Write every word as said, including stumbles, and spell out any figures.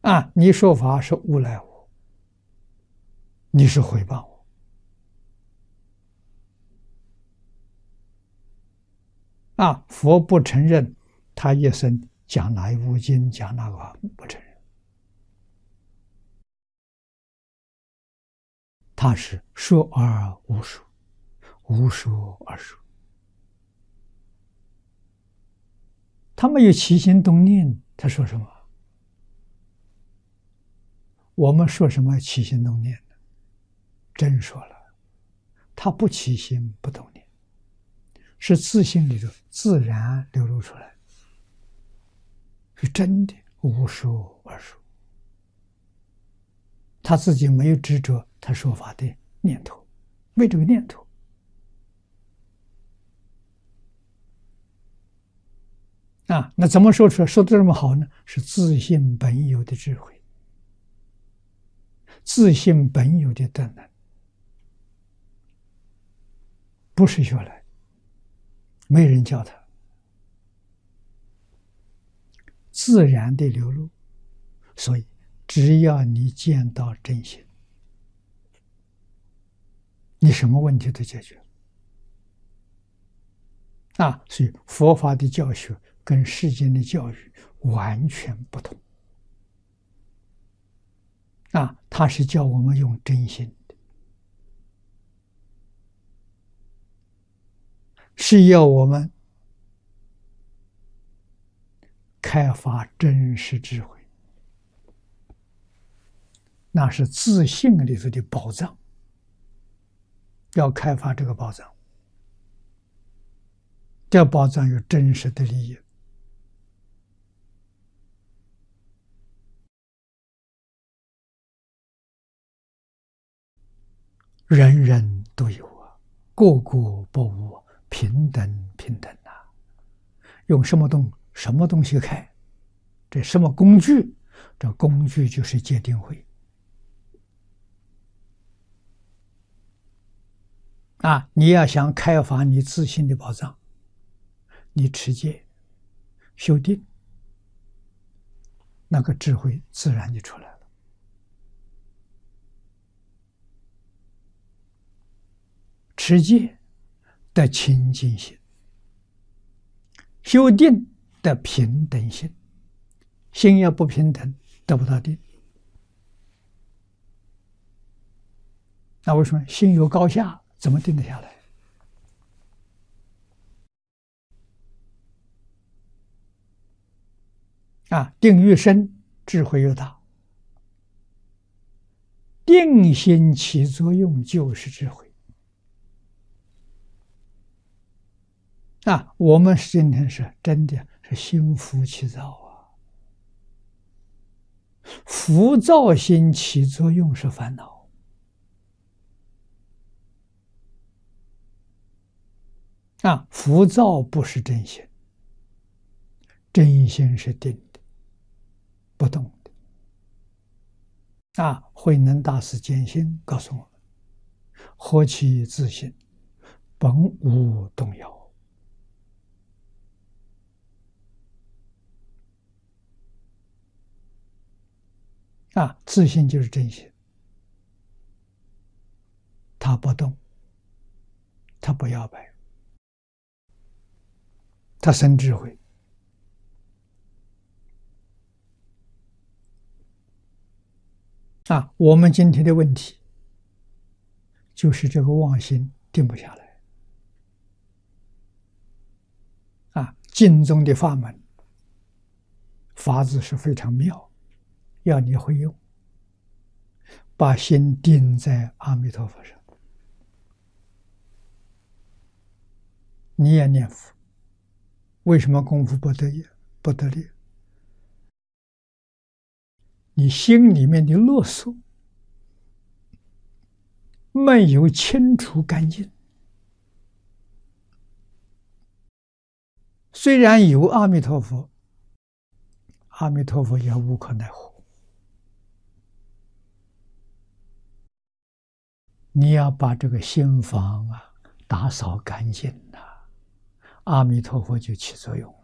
啊，你说法是诬赖我，你是诽谤我。啊，佛不承认他一生讲哪一部经，讲那个话不承认，他是说而无说，无说而说。他没有起心动念，他说什么？我们说什么起心动念呢？真说了，他不起心不动念，是自信里头自然流露出来，是真的无说而说。他自己没有执着他说法的念头，没这个念头。啊，那怎么说出来？说的这么好呢？是自信本有的智慧，自信本有的德能，不是学来，没人教他，自然的流露。所以，只要你见到真心，你什么问题都解决了。啊，所以佛法的教学跟世间的教育完全不同。啊，它是教我们用真心的，是要我们开发真实智慧，那是自信里头的宝藏，要开发这个宝藏。这宝藏有真实的利益。人人都有啊，个个不无，平等平等呐、啊。用什么东什么东西开？这什么工具？这工具就是戒定慧。啊，你要想开发你自信的宝藏，你持戒、修定，那个智慧自然就出来了。持戒的清净心，修定的平等心。心要不平等，得不到定。那为什么心有高下，怎么定得下来？啊，定越深，智慧越大。定心起作用就是智慧。啊，我们今天是真的是心浮气躁啊，浮躁心起作用是烦恼。啊，浮躁不是真心，真心是定的，不动的。啊，慧能大师简心告诉我们：何其自信，本无动摇。啊，自信就是真心，他不动，他不摇摆，他生智慧。啊，我们今天的问题就是这个妄心定不下来。啊，经中的法门法子是非常妙，要你会用，把心定在阿弥陀佛上，你也念佛。为什么功夫不得也不得力？你心里面的勒索没有清除干净，虽然有阿弥陀佛，阿弥陀佛也无可奈何。你要把这个心房啊打扫干净了，阿弥陀佛就起作用。